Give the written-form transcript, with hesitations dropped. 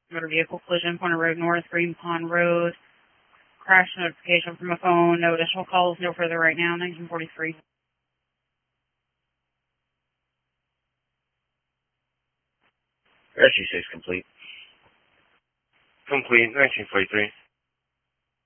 Motor vehicle collision, Corner Road North, Green Pond Road. Crash notification from a phone. No additional calls, no further right now, 1943. SG6 complete. Complete, 1943.